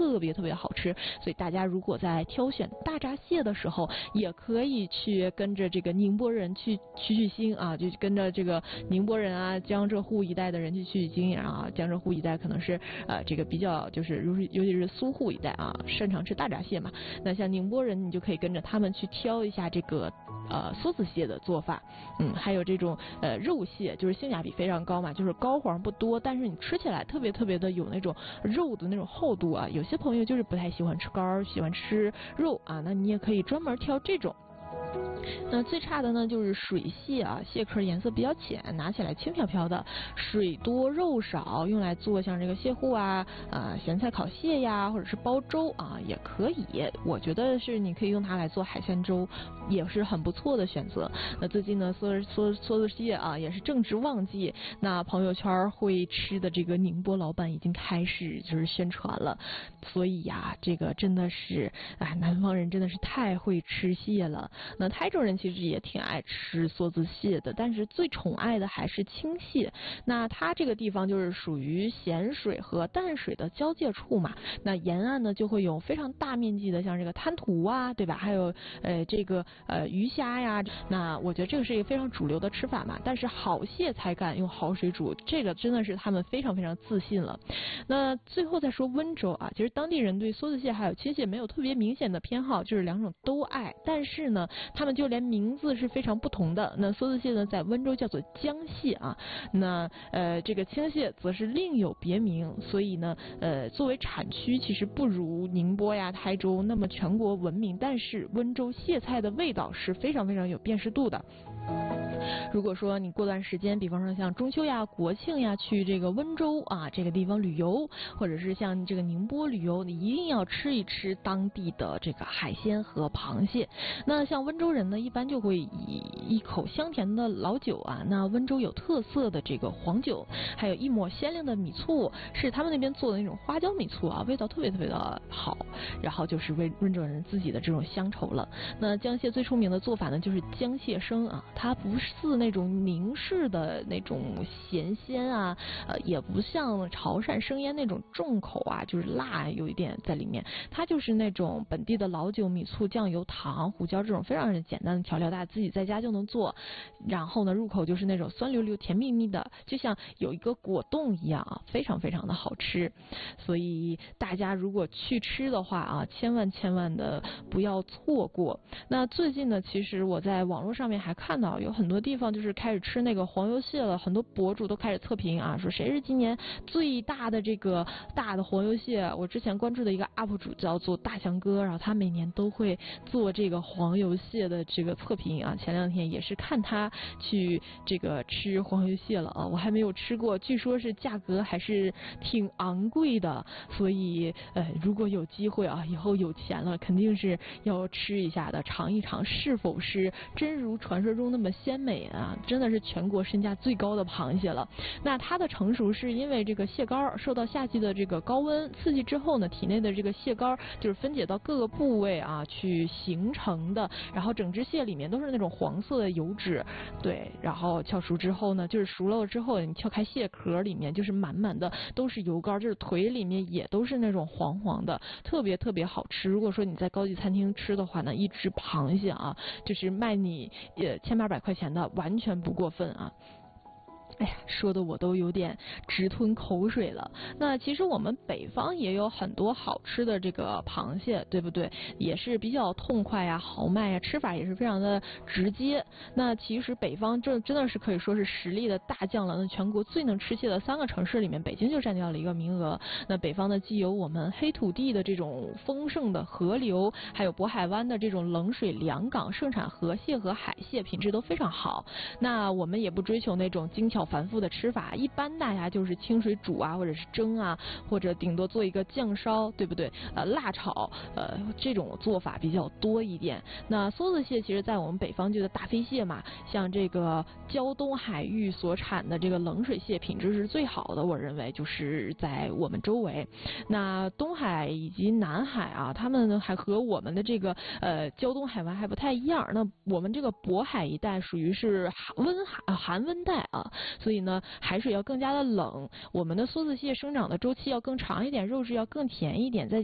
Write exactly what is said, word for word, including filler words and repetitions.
特别特别好吃。所以大家如果在挑选大闸蟹的时候，也可以去跟着这个宁波人去取取经啊，就跟着这个宁波人啊、江浙沪一带的人去取取经啊。江浙沪一带可能是呃这个比较就是尤其尤其是苏沪一带啊，擅长吃大闸蟹嘛。那像宁波人，你就可以跟着他们去挑一下这个呃梭子蟹的做法，嗯，还有这种呃肉蟹，就是性价比非常高嘛，就是膏黄不多，但是你吃起来特别特别的有那种肉的那种厚度啊。有些朋友就是不太喜欢吃膏，喜欢吃肉啊，那你也可以专门挑这种。那最差的呢就是水蟹啊，蟹壳颜色比较浅，拿起来轻飘飘的，水多肉少，用来做像这个蟹糊啊、啊咸菜烤蟹呀，或者是煲粥啊也可以。我觉得是你可以用它来做海鲜粥，也是很不错的选择。那最近呢，梭梭梭子蟹啊也是正值旺季，那朋友圈会吃的这个宁波老板已经开始就是宣传了，所以呀，这个真的是啊，南方人真的是太会吃蟹了。那台中人其实也挺爱吃梭子蟹的，但是最宠爱的还是青蟹。那它这个地方就是属于咸水和淡水的交界处嘛，那沿岸呢就会有非常大面积的像这个滩涂啊，对吧？还有呃这个呃鱼虾呀，那我觉得这个是一个非常主流的吃法嘛。但是好蟹才敢用好水煮，这个真的是他们非常非常自信了。那最后再说温州啊，其实当地人对梭子蟹还有青蟹没有特别明显的偏好，就是两种都爱，但是呢他们就连名字是非常不同的。那梭子蟹呢在温州叫做江蟹啊，那呃这个青蟹则是另有别名，所以呢呃作为产区其实不如宁波呀、台州那么全国闻名，但是温州蟹菜的味道是非常非常有辨识度的。如果说你过段时间，比方说像中秋呀、国庆呀，去这个温州啊这个地方旅游，或者是像这个宁波旅游，你一定要吃一吃当地的这个海鲜和螃蟹。那像温州人呢，一般就会以一口香甜的老酒啊，那温州有特色的这个黄酒，还有一抹鲜亮的米醋，是他们那边做的那种花椒米醋啊，味道特别特别的好。然后就是温温州人自己的这种乡愁了。那江蟹最出名的做法呢，就是江蟹生啊，它不似那种宁式的那种咸鲜啊，呃，也不像潮汕生腌那种重口啊，就是辣有一点在里面。它就是那种本地的老酒、米醋、酱油、糖、胡椒这种非常简单的调料，大家自己在家就能做。然后呢，入口就是那种酸溜溜、甜蜜蜜的，就像有一个果冻一样啊，非常非常的好吃。所以大家如果去吃的话啊，千万千万的不要错过。那最近呢，其实我在网络上面还看到有很多地方就是开始吃那个黄油蟹了，很多博主都开始测评啊，说谁是今年最大的这个大的黄油蟹。我之前关注的一个 U P 主叫做大翔哥，然后他每年都会做这个黄油蟹的这个测评啊。前两天也是看他去这个吃黄油蟹了啊，我还没有吃过，据说是价格还是挺昂贵的，所以呃如果有机会啊，以后有钱了肯定是要吃一下的，尝一尝是否是真如传说中那么鲜美啊，真的是全国身价最高的螃蟹了。那它的成熟是因为这个蟹膏受到夏季的这个高温刺激之后呢，体内的这个蟹膏就是分解到各个部位啊去形成的，然后整只蟹里面都是那种黄色的油脂，对，然后敲熟之后呢，就是熟了之后你撬开蟹壳，里面就是满满的都是油膏，就是腿里面也都是那种黄黄的，特别特别好吃。如果说你在高级餐厅吃的话呢，一只螃蟹啊就是卖你呃千八百块钱的，完全不过分啊。哎呀，说的我都有点直吞口水了。那其实我们北方也有很多好吃的这个螃蟹，对不对？也是比较痛快呀、豪迈呀，吃法也是非常的直接。那其实北方这真的是可以说是实力的大将了。那全国最能吃蟹的三个城市里面，北京就占掉了一个名额。那北方呢，既有我们黑土地的这种丰盛的河流，还有渤海湾的这种冷水良港，盛产河蟹和海蟹，品质都非常好。那我们也不追求那种精巧繁复的吃法，一般大家就是清水煮啊，或者是蒸啊，或者顶多做一个酱烧，对不对？呃，辣炒，呃，这种做法比较多一点。那梭子蟹其实在我们北方就叫大飞蟹嘛，像这个胶东海域所产的这个冷水蟹品质是最好的，我认为就是在我们周围。那东海以及南海啊，他们还和我们的这个呃胶东海湾还不太一样。那我们这个渤海一带属于是温海寒温带啊，所以呢海水要更加的冷，我们的梭子蟹生长的周期要更长一点，肉质要更甜一点，再